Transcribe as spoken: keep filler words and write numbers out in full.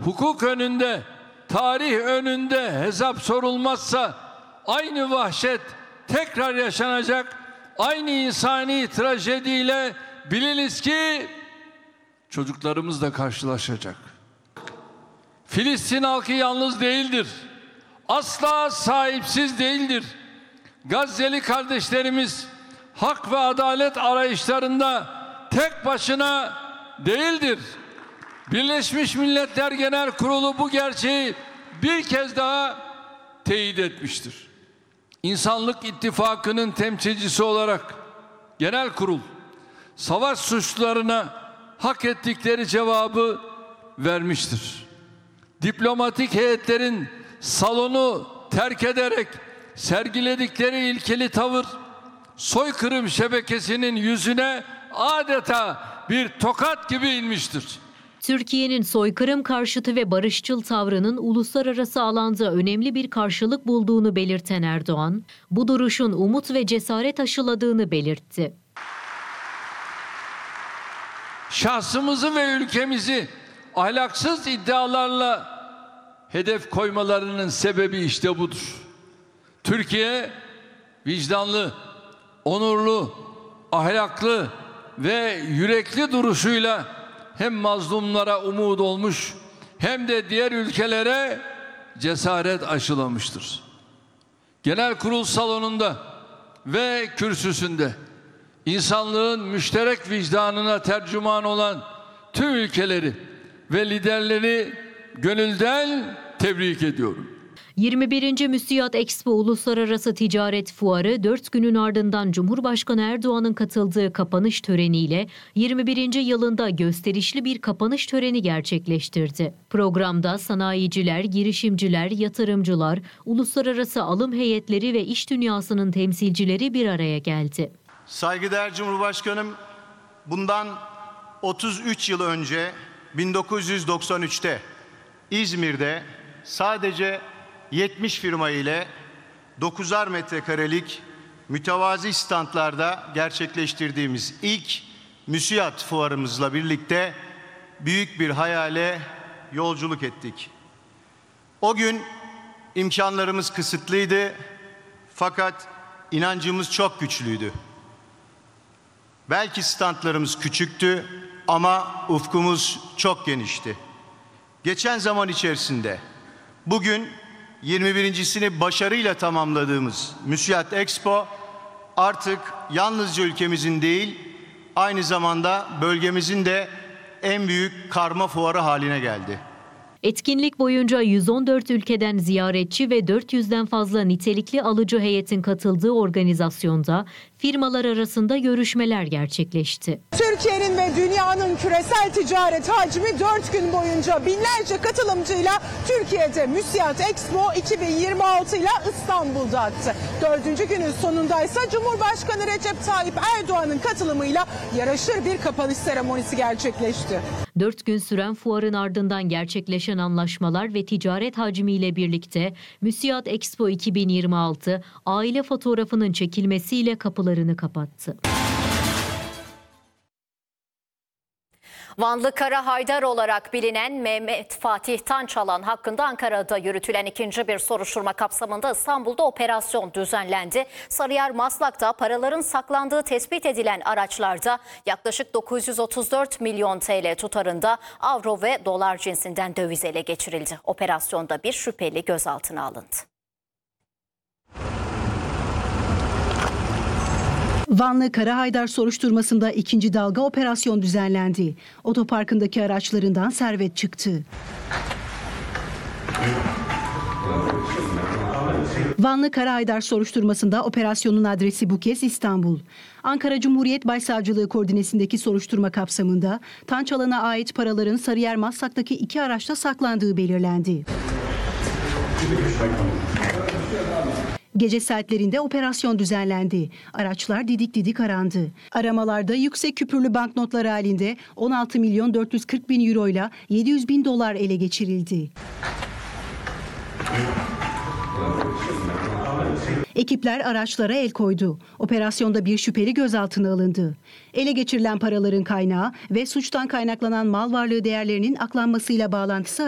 hukuk önünde, tarih önünde hesap sorulmazsa aynı vahşet tekrar yaşanacak. Aynı insani trajediyle biliniz ki çocuklarımız da karşılaşacak. Filistin halkı yalnız değildir. Asla sahipsiz değildir. Gazze'li kardeşlerimiz hak ve adalet arayışlarında tek başına değildir. Birleşmiş Milletler Genel Kurulu bu gerçeği bir kez daha teyit etmiştir. İnsanlık İttifakı'nın temsilcisi olarak Genel Kurul savaş suçlularına hak ettikleri cevabı vermiştir. Diplomatik heyetlerin salonu terk ederek sergiledikleri ilkeli tavır soykırım şebekesinin yüzüne adeta bir tokat gibi inmiştir. Türkiye'nin soykırım karşıtı ve barışçıl tavrının uluslararası alanda önemli bir karşılık bulduğunu belirten Erdoğan, bu duruşun umut ve cesaret aşıladığını belirtti. Şahsımızı ve ülkemizi ahlaksız iddialarla hedef koymalarının sebebi işte budur. Türkiye vicdanlı, onurlu, ahlaklı ve yürekli duruşuyla hem mazlumlara umut olmuş hem de diğer ülkelere cesaret aşılamıştır. Genel kurul salonunda ve kürsüsünde insanlığın müşterek vicdanına tercüman olan tüm ülkeleri ve liderleri gönülden tebrik ediyorum. yirmi birinci Müsiyat Expo Uluslararası Ticaret Fuarı dört günün ardından Cumhurbaşkanı Erdoğan'ın katıldığı kapanış töreniyle yirmi birinci yılında gösterişli bir kapanış töreni gerçekleştirdi. Programda sanayiciler, girişimciler, yatırımcılar, uluslararası alım heyetleri ve iş dünyasının temsilcileri bir araya geldi. Saygıdeğer Cumhurbaşkanım, bundan otuz üç yıl önce bin dokuz yüz doksan üçte İzmir'de sadece yetmiş firma ile dokuzar metrekarelik mütevazi standlarda gerçekleştirdiğimiz ilk Müsiyat fuarımızla birlikte büyük bir hayale yolculuk ettik. O gün imkanlarımız kısıtlıydı fakat inancımız çok güçlüydü. Belki standlarımız küçüktü ama ufkumuz çok genişti. Geçen zaman içerisinde bugün yirmi birincisini başarıyla tamamladığımız Müsiyat Expo artık yalnızca ülkemizin değil, aynı zamanda bölgemizin de en büyük karma fuarı haline geldi. Etkinlik boyunca yüz on dört ülkeden ziyaretçi ve dört yüzden fazla nitelikli alıcı heyetin katıldığı organizasyonda firmalar arasında görüşmeler gerçekleşti. Türkiye'nin ve dünyanın küresel ticaret hacmi dört gün boyunca binlerce katılımcıyla Türkiye'de Müsiyat Expo iki bin yirmi altı ile İstanbul'da attı. Dördüncü günün sonundaysa Cumhurbaşkanı Recep Tayyip Erdoğan'ın katılımıyla yaraşır bir kapanış seremonisi gerçekleşti. Dört gün süren fuarın ardından gerçekleşen anlaşmalar ve ticaret hacmiyle birlikte Müsiyat Expo iki bin yirmi altı aile fotoğrafının çekilmesiyle kapılarını kapattı. Vanlı Kara Haydar olarak bilinen Mehmet Fatih Tançalan hakkında Ankara'da yürütülen ikinci bir soruşturma kapsamında İstanbul'da operasyon düzenlendi. Sarıyer Maslak'ta paraların saklandığı tespit edilen araçlarda yaklaşık dokuz yüz otuz dört milyon T L tutarında avro ve dolar cinsinden döviz ele geçirildi. Operasyonda bir şüpheli gözaltına alındı. Vanlı Kara Haydar soruşturmasında ikinci dalga operasyon düzenlendi. Otoparkındaki araçlarından servet çıktı. Vanlı Kara Haydar soruşturmasında operasyonun adresi bu kez İstanbul. Ankara Cumhuriyet Başsavcılığı koordinesindeki soruşturma kapsamında Tançalan'a ait paraların Sarıyer Maslak'taki iki araçta saklandığı belirlendi. Gece saatlerinde operasyon düzenlendi. Araçlar didik didik arandı. Aramalarda yüksek küpürlü banknotlar halinde on altı milyon dört yüz kırk bin euro ile yedi yüz bin dolar ele geçirildi. Ekipler araçlara el koydu. Operasyonda bir şüpheli gözaltına alındı. Ele geçirilen paraların kaynağı ve suçtan kaynaklanan mal varlığı değerlerinin aklanmasıyla bağlantısı